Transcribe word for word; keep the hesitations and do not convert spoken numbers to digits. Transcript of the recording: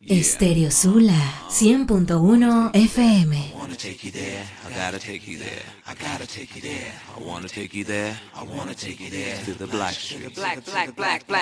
Estéreo Sula cien punto uno F M. I wanna take you there, I gotta take you there, I gotta take you there, I wanna take you there, I wanna take you there, to the black street. Black, black, black, black.